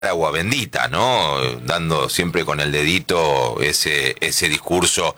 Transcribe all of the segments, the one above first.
agua bendita, ¿no? Dando siempre con el dedito ese discurso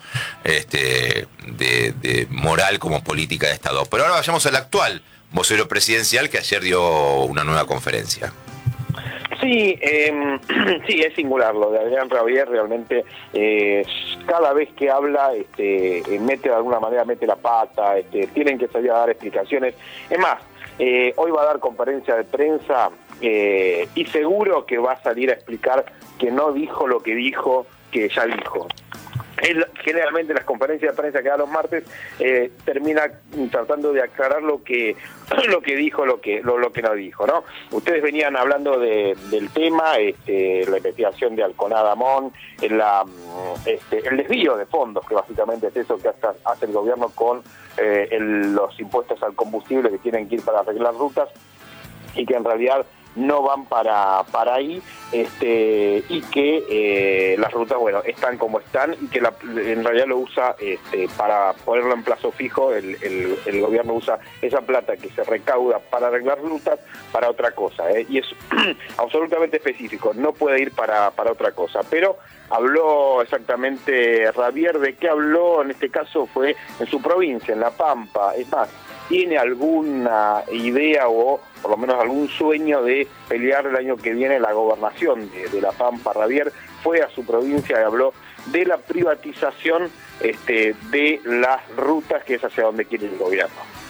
de moral como política de Estado. Pero ahora vayamos al actual vocero presidencial que ayer dio una nueva conferencia. Sí, sí, es singular lo de Adrián Rabier, realmente cada vez que habla mete de alguna manera, mete la pata, tienen que salir a dar explicaciones. Es más, hoy va a dar conferencia de prensa y seguro que va a salir a explicar que no dijo lo que dijo, que ya dijo. Él, generalmente las conferencias de prensa que da los martes termina tratando de aclarar lo que dijo, lo que no dijo, ¿no? Ustedes venían hablando del tema, la investigación de Alconada-Amón, el desvío de fondos, que básicamente es eso que hace el gobierno con los impuestos al combustible que tienen que ir para arreglar rutas y que en realidad no van para ahí, y que las rutas, bueno, están como están, y que en realidad lo usa para ponerlo en plazo fijo, el gobierno usa esa plata que se recauda para arreglar rutas para otra cosa, y es absolutamente específico, no puede ir para otra cosa. Pero habló exactamente Rabier. ¿De qué habló? En este caso fue en su provincia, en La Pampa. Es más, ¿tiene alguna idea o por lo menos algún sueño de pelear el año que viene la gobernación de La Pampa? Rabier fue a su provincia y habló de la privatización de las rutas, que es hacia donde quiere el gobierno.